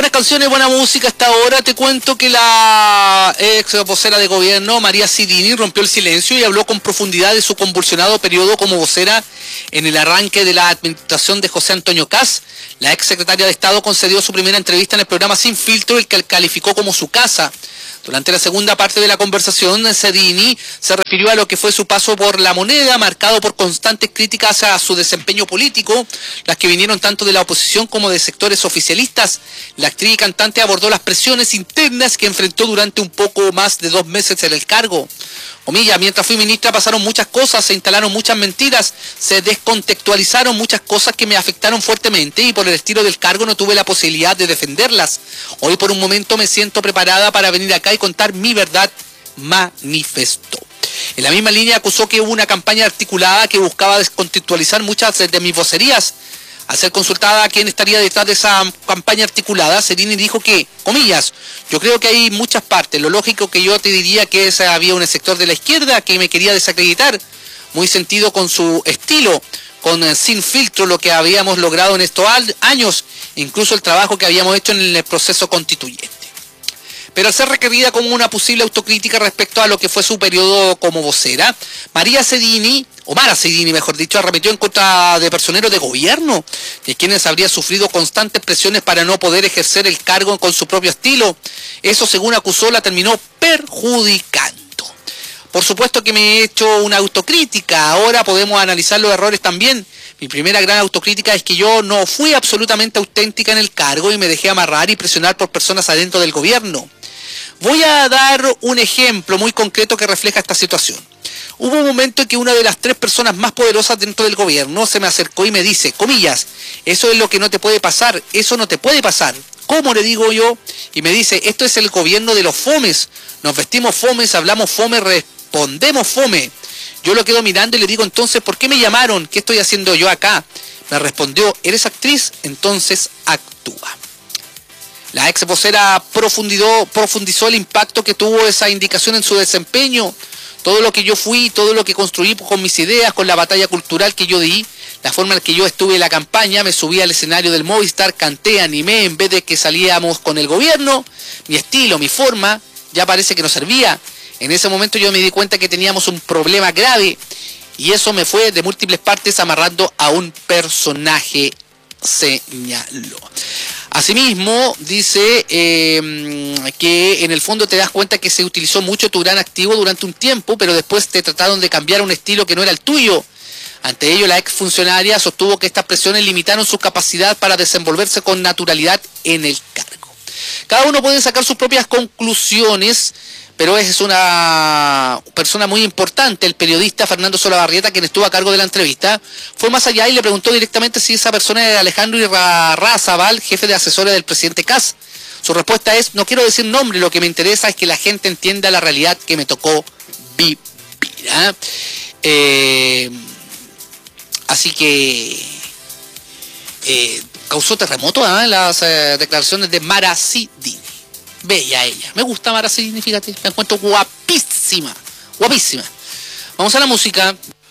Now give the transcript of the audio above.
Buenas canciones, buena música. Hasta ahora te cuento que la ex vocera de gobierno, María Sidini, rompió el silencio y habló con profundidad de su convulsionado periodo como vocera en el arranque de la administración de José Antonio Kast. La ex secretaria de Estado concedió su primera entrevista en el programa Sin Filtro, el que calificó como su casa. Durante la segunda parte de la conversación, Sidini se refirió a lo que fue su paso por La Moneda, marcado por constantes críticas a su desempeño político, las que vinieron tanto de la oposición como de sectores oficialistas. La actriz y cantante abordó las presiones internas que enfrentó durante un poco más de 2 meses en el cargo. Comillas, mientras fui ministra pasaron muchas cosas, se instalaron muchas mentiras, se descontextualizaron muchas cosas que me afectaron fuertemente y por el estilo del cargo no tuve la posibilidad de defenderlas. Hoy por un momento me siento preparada para venir acá y contar mi verdad, manifestó. En la misma línea acusó que hubo una campaña articulada que buscaba descontextualizar muchas de mis vocerías. Al ser consultada a quién estaría detrás de esa campaña articulada, Sidini dijo que, comillas, yo creo que hay muchas partes. Lo lógico que yo te diría que había un sector de la izquierda que me quería desacreditar, muy sentido con su estilo, con Sin Filtro, lo que habíamos logrado en estos años, incluso el trabajo que habíamos hecho en el proceso constituyente. Pero al ser requerida como una posible autocrítica respecto a lo que fue su periodo como vocera, Mara Sidini, mejor dicho, arremetió en contra de personeros de gobierno, de quienes habría sufrido constantes presiones para no poder ejercer el cargo con su propio estilo. Eso, según acusó, la terminó perjudicando. Por supuesto que me he hecho una autocrítica, ahora podemos analizar los errores también. Mi primera gran autocrítica es que yo no fui absolutamente auténtica en el cargo y me dejé amarrar y presionar por personas adentro del gobierno. Voy a dar un ejemplo muy concreto que refleja esta situación. Hubo un momento en que una de las 3 personas más poderosas dentro del gobierno se me acercó y me dice, comillas, eso es lo que no te puede pasar, eso no te puede pasar. ¿Cómo? Le digo yo, y me dice, esto es el gobierno de los fomes, nos vestimos fomes, hablamos fome, respondemos fome. Yo lo quedo mirando y le digo, entonces, ¿por qué me llamaron? ¿Qué estoy haciendo yo acá? Me respondió, ¿eres actriz? Entonces actúa. La ex vocera profundizó el impacto que tuvo esa indicación en su desempeño. Todo lo que yo fui, todo lo que construí con mis ideas, con la batalla cultural que yo di, la forma en que yo estuve en la campaña, me subí al escenario del Movistar, canté, animé, en vez de que salíamos con el gobierno, mi estilo, mi forma, ya parece que no servía. En ese momento yo me di cuenta que teníamos un problema grave y eso me fue de múltiples partes amarrando a un personaje, señaló. Asimismo, dice que en el fondo te das cuenta que se utilizó mucho tu gran activo durante un tiempo, pero después te trataron de cambiar un estilo que no era el tuyo. Ante ello, la exfuncionaria sostuvo que estas presiones limitaron su capacidad para desenvolverse con naturalidad en el cargo. Cada uno puede sacar sus propias conclusiones, pero es una persona muy importante. El periodista Fernando Solabarrieta, quien estuvo a cargo de la entrevista, fue más allá y le preguntó directamente si esa persona era Alejandro Irarrázaval, jefe de asesores del presidente Kast. Su respuesta es, no quiero decir nombre, lo que me interesa es que la gente entienda la realidad que me tocó vivir. Así que causó terremoto las declaraciones de Mara Sidini. Bella ella. Me gusta Mara Sidini, fíjate. La encuentro guapísima. Guapísima. Vamos a la música.